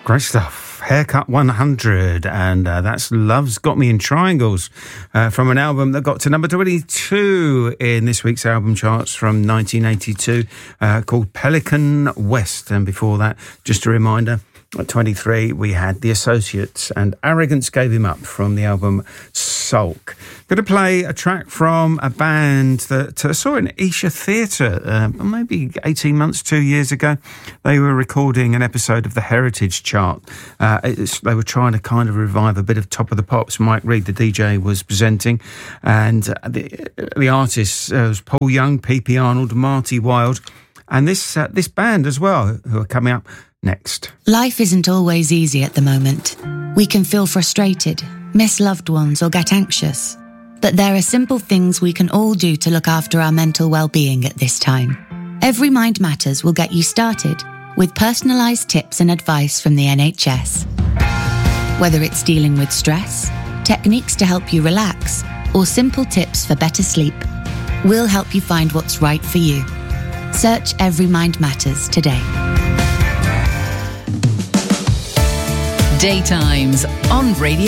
Great stuff. Haircut 100, and that's Love's Got Me in Triangles, from an album that got to number 22 in this week's album charts from 1982, called Pelican West. And before that, just a reminder, at 23, we had The Associates and Arrogance Gave Him Up from the album Sulk. Going to play a track from a band that I saw in Esher Theatre maybe 18 months, 2 years ago. They were recording an episode of the Heritage Chart. They were trying to kind of revive a bit of Top of the Pops. Mike Reid, the DJ, was presenting, and the artists was Paul Young, P.P. Arnold, Marty Wilde, and this band as well, who are coming up next. Life isn't always easy at the moment. We can feel frustrated, miss loved ones, or get anxious. But there are simple things we can all do to look after our mental well-being at this time. Every Mind Matters will get you started with personalised tips and advice from the NHS. Whether it's dealing with stress, techniques to help you relax, or simple tips for better sleep, we'll help you find what's right for you. Search Every Mind Matters today. Daytimes on Radio